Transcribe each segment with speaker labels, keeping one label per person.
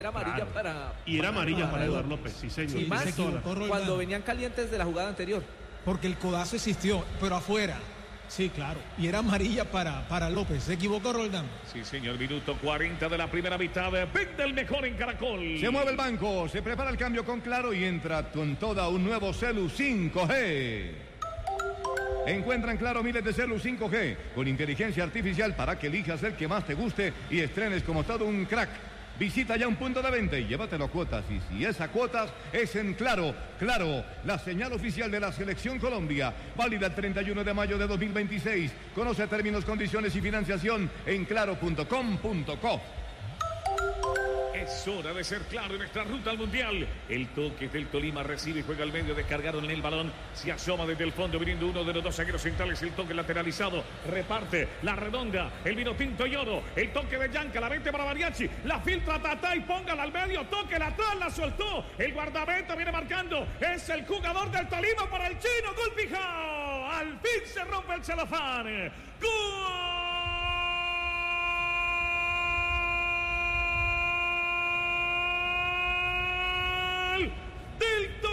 Speaker 1: Era amarilla
Speaker 2: Y era amarilla para Eduardo López, sí señor.
Speaker 1: Y más cuando venían calientes de la jugada anterior.
Speaker 3: Porque el codazo existió, pero afuera. Sí, claro. Y era amarilla para López. ¿Se equivocó Roldán?
Speaker 4: Sí, señor. Minuto 40 de la primera mitad. Vende el mejor en Caracol.
Speaker 5: Se mueve el banco, se prepara el cambio con Claro y entra con toda un nuevo Celu 5G. Encuentra en Claro miles de Celu 5G con inteligencia artificial para que elijas el que más te guste y estrenes como todo un crack. Visita ya un punto de venta y llévatelo a cuotas. Y si es a cuotas, es en Claro. Claro, la señal oficial de la Selección Colombia. Válida el 31 de mayo de 2026. Conoce términos, condiciones y financiación en claro.com.co.
Speaker 4: Es hora de ser Claro en nuestra ruta al Mundial. El toque del Tolima recibe y juega al medio, descargaron en el balón. Se asoma desde el fondo, viniendo uno de los dos zagueros centrales. El toque lateralizado, reparte la redonda, el vino tinto y oro. El toque de Yanca, la vente para Mariachi. La filtra Tatá y póngala al medio. Toque la atrás, la soltó. El guardameta viene marcando. Es el jugador del Tolima para el chino. Gol fijado. Al fin se rompe el celofán. ¡Gol! Del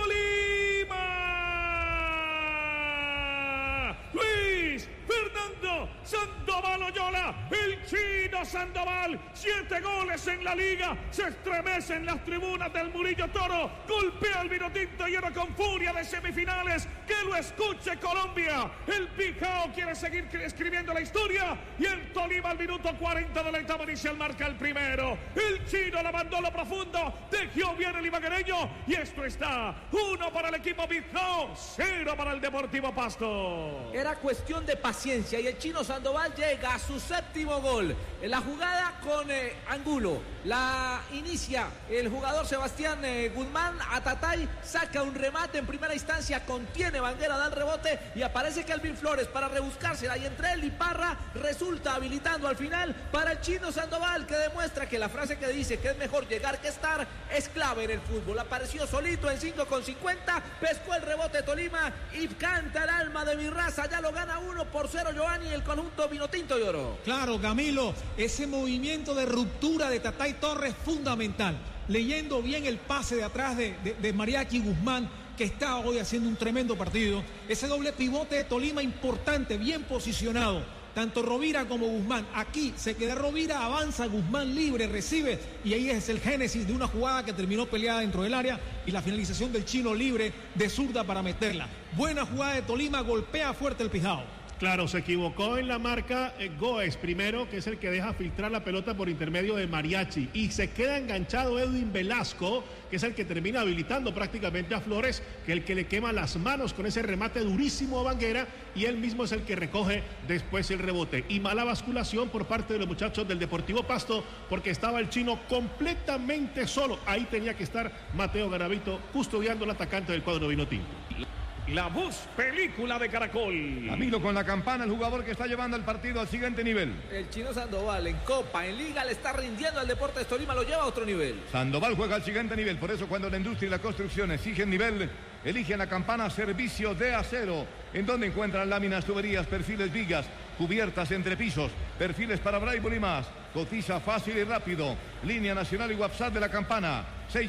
Speaker 4: Tolima, Luis Fernando Sandoval Oyola, el chino Sandoval, 7 goles en la liga, se estremecen las tribunas del Murillo Toro, golpea el vinotinto y oro con furia de semifinales, que lo escuche Colombia, el Pijao quiere seguir escribiendo la historia y el Tolima al minuto 40 de la etapa inicial marca el primero, el chino la mandó a lo profundo, tejió bien el ibaguereño y esto está 1 para el equipo Pijao, 0 para el Deportivo Pasto.
Speaker 1: Era cuestión de paciencia y el chino Sandoval llega a su séptimo gol. En la jugada con Angulo, la inicia el jugador Sebastián Guzmán. Atatay saca un remate en primera instancia, contiene Vanguera, da el rebote y aparece Kelvin Flores para rebuscársela y entre él y Parra resulta habilitando al final para el chino Sandoval, que demuestra que la frase que dice que es mejor llegar que estar es clave en el fútbol. Apareció solito en 5:50, pescó el rebote Tolima y canta el alma de mi raza, ya lo gana 1-0 Giovanni, el conjunto vinotinto y oro.
Speaker 3: Claro, Camilo, ese movimiento de ruptura de Tatay Torres fundamental, leyendo bien el pase de atrás de Mariachi Guzmán, que está hoy haciendo un tremendo partido, ese doble pivote de Tolima importante, bien posicionado, tanto Rovira como Guzmán. Aquí se queda Rovira, avanza Guzmán libre, recibe y ahí es el génesis de una jugada que terminó peleada dentro del área y la finalización del chino libre de zurda para meterla. Buena jugada de Tolima, golpea fuerte el Pijao.
Speaker 2: Claro, se equivocó en la marca Goes primero, que es el que deja filtrar la pelota por intermedio de Mariachi, y se queda enganchado Edwin Velasco, que es el que termina habilitando prácticamente a Flores, que es el que le quema las manos con ese remate durísimo a Vanguera, y él mismo es el que recoge después el rebote. Y mala basculación por parte de los muchachos del Deportivo Pasto, porque estaba el chino completamente solo. Ahí tenía que estar Mateo Garavito custodiando al atacante del cuadro vinotinto.
Speaker 4: La voz película de Caracol.
Speaker 5: Camilo con la campana, el jugador que está llevando el partido al siguiente nivel.
Speaker 1: El chino Sandoval en Copa, en Liga, le está rindiendo al Deportes Tolima, lo lleva a otro nivel.
Speaker 5: Sandoval juega al siguiente nivel, por eso cuando la industria y la construcción exigen nivel, eligen la campana Servicio de Acero, en donde encuentran láminas, tuberías, perfiles, vigas, cubiertas entre pisos, perfiles para Braille y más. Cotiza fácil y rápido. Línea nacional y WhatsApp de la campana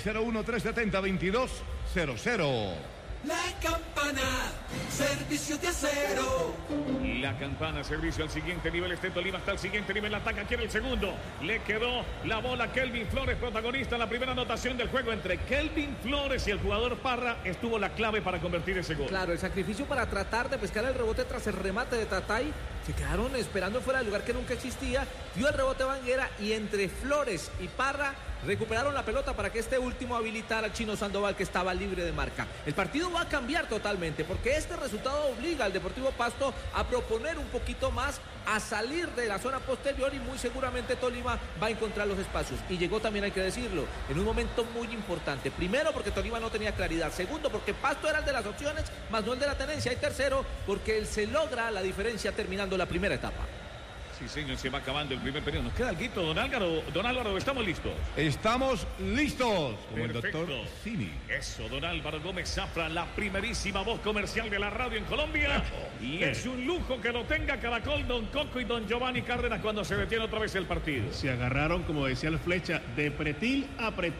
Speaker 5: 601-370-2200.
Speaker 6: La campana, servicio de acero.
Speaker 4: La campana, servicio al siguiente nivel. Este Tolima está al siguiente nivel. Ataca aquí en el segundo. Le quedó la bola a Kelvin Flores, protagonista en la primera anotación del juego. Entre Kelvin Flores y el jugador Parra estuvo la clave para convertir ese gol.
Speaker 1: Claro, el sacrificio para tratar de pescar el rebote tras el remate de Tatay. Se quedaron esperando fuera del lugar que nunca existía. Dio el rebote Vanguera y entre Flores y Parra recuperaron la pelota para que este último habilitara al chino Sandoval, que estaba libre de marca. El partido va a cambiar totalmente porque este resultado obliga al Deportivo Pasto a proponer un poquito más, a salir de la zona posterior y muy seguramente Tolima va a encontrar los espacios. Y llegó también, hay que decirlo, en un momento muy importante. Primero porque Tolima no tenía claridad. Segundo porque Pasto era el de las opciones, más no el de la tenencia. Y tercero porque él se logra la diferencia terminando la primera etapa.
Speaker 4: Sí, señor, se va acabando el primer periodo. Nos queda algo, don Álvaro, estamos listos.
Speaker 5: Estamos listos. Como el
Speaker 4: Perfecto.
Speaker 5: doctor Cini.
Speaker 4: Eso, don Álvaro Gómez Zafra, la primerísima voz comercial de la radio en Colombia. Y es un lujo que lo tenga Caracol, don Coco y don Giovanni Cárdenas cuando se detiene otra vez el partido.
Speaker 2: Se agarraron, como decía el Flecha, de pretil a pretil.